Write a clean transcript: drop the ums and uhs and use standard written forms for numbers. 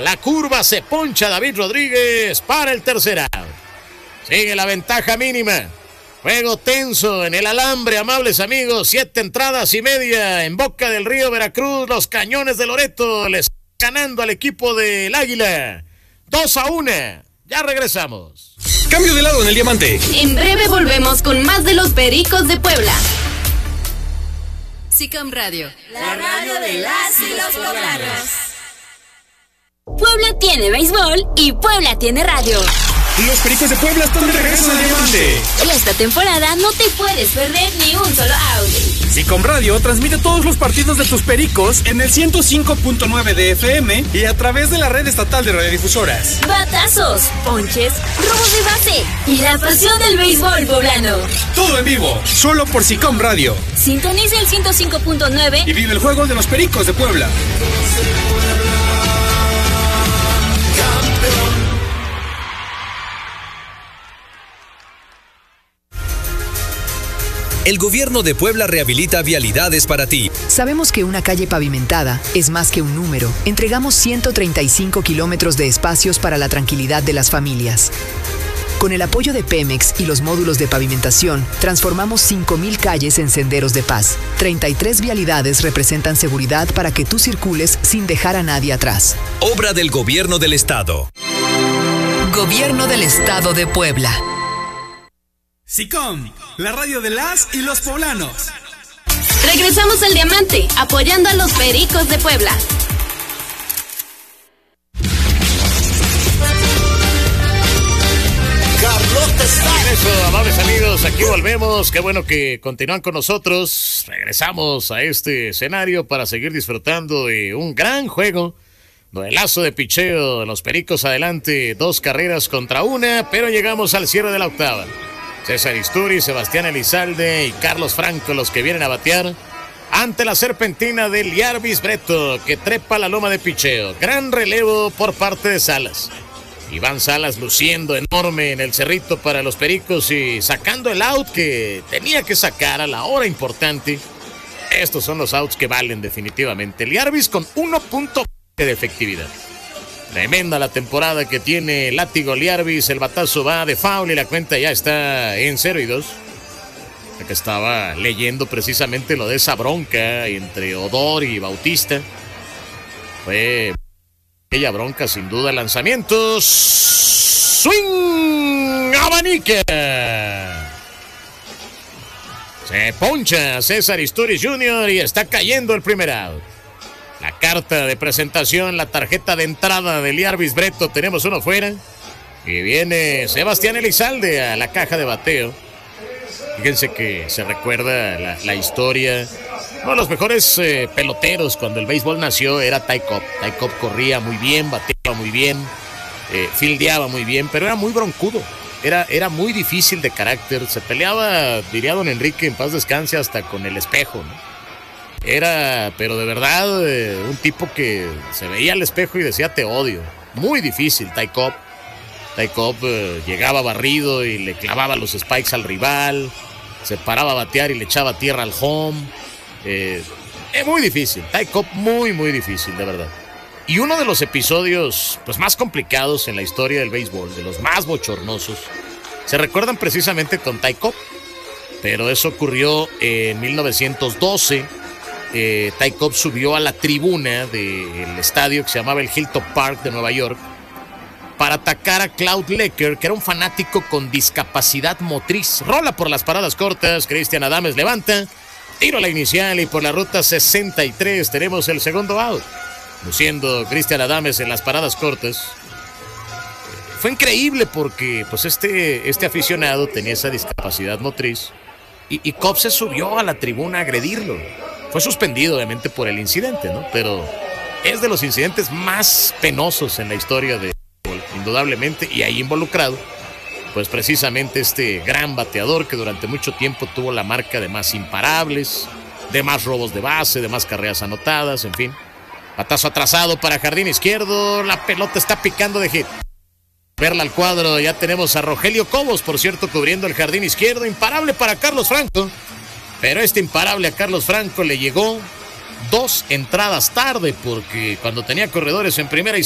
la curva, se poncha David Rodríguez para el tercer out. Sigue la ventaja mínima. Juego tenso en el alambre, amables amigos. 7 entradas y media en Boca del Río, Veracruz. Los Cañones de Loreto les están ganando al equipo del Águila. 2-1. Ya regresamos. Cambio de lado en el diamante. En breve volvemos con más de los Pericos de Puebla. SICOM Radio, la radio de las y los poblanos. Puebla tiene béisbol y Puebla tiene radio. Los Pericos de Puebla están de regreso al diamante. Y esta temporada no te puedes perder ni un solo out. SICOM Radio transmite todos los partidos de tus Pericos en el 105.9 de FM y a través de la red estatal de radiodifusoras. Batazos, ponches, robos de base y la pasión del béisbol poblano. Todo en vivo, solo por SICOM Radio. Sintoniza el 105.9 y vive el juego de los Pericos de Puebla. El gobierno de Puebla rehabilita vialidades para ti. Sabemos que una calle pavimentada es más que un número. Entregamos 135 kilómetros de espacios para la tranquilidad de las familias. Con el apoyo de Pemex y los módulos de pavimentación, transformamos 5,000 calles en senderos de paz. 33 vialidades representan seguridad para que tú circules sin dejar a nadie atrás. Obra del Gobierno del Estado. Gobierno del Estado de Puebla. SICOM, la radio de las y los poblanos. Regresamos al diamante, apoyando a los Pericos de Puebla. Eso, amables amigos, aquí volvemos. Qué bueno que continúan con nosotros. Regresamos a este escenario para seguir disfrutando de un gran juego. Duelazo de picheo, los Pericos adelante, 2 carreras contra 1, pero llegamos al cierre de la octava. César Isturi, Sebastián Elizalde y Carlos Franco los que vienen a batear ante la serpentina de Liarbis Breto, que trepa la loma de picheo. Gran relevo por parte de Salas. Iván Salas luciendo enorme en el cerrito para los Pericos y sacando el out que tenía que sacar a la hora importante. Estos son los outs que valen definitivamente. Liarbis con 1.20 de efectividad. Tremenda la temporada que tiene Látigo Liarbis. El batazo va de foul y la cuenta ya está en 0-2. Que estaba leyendo precisamente lo de esa bronca entre Odor y Bautista. Fue aquella bronca sin duda. Lanzamientos. Swing. Abanica. Se poncha César Isturiz Jr. y está cayendo el primer out. La carta de presentación, la tarjeta de entrada de Liarbis Breto. Tenemos uno fuera. Y viene Sebastián Elizalde a la caja de bateo. Fíjense que se recuerda la historia. Uno de los mejores peloteros cuando el béisbol nació era Ty Cobb. Ty Cobb corría muy bien, bateaba muy bien, fildeaba muy bien, pero era muy broncudo. Era muy difícil de carácter. Se peleaba, diría don Enrique, en paz descanse, hasta con el espejo, ¿no? Era, pero de verdad, un tipo que se veía al espejo y decía te odio. Muy difícil, Ty Cobb. Ty Cobb llegaba barrido y le clavaba los spikes al rival. Se paraba a batear y le echaba tierra al home. Muy difícil, Ty Cobb muy difícil, de verdad. Y uno de los episodios pues, más complicados en la historia del béisbol, de los más bochornosos, se recuerdan precisamente con Ty Cobb. Pero eso ocurrió en 1912. Ty Cobb subió a la tribuna del estadio que se llamaba el Hilltop Park de Nueva York para atacar a Claude Lecker, que era un fanático con discapacidad motriz. Rola por las paradas cortas, Cristian Adames levanta, tiro a la inicial y por la ruta 63 tenemos el segundo out. Luciendo Cristian Adames en las paradas cortas. Fue increíble porque pues este aficionado tenía esa discapacidad motriz y Cobb se subió a la tribuna a agredirlo. Fue suspendido obviamente por el incidente, ¿no? Pero es de los incidentes más penosos en la historia de fútbol, indudablemente, y ahí involucrado pues precisamente este gran bateador que durante mucho tiempo tuvo la marca de más imparables, de más robos de base, de más carreras anotadas, en fin. Batazo atrasado para jardín izquierdo, la pelota está picando de hit. Verla al cuadro, ya tenemos a Rogelio Cobos, por cierto, cubriendo el jardín izquierdo. Imparable para Carlos Franco, pero este imparable a Carlos Franco le llegó 2 entradas tarde, porque cuando tenía corredores en primera y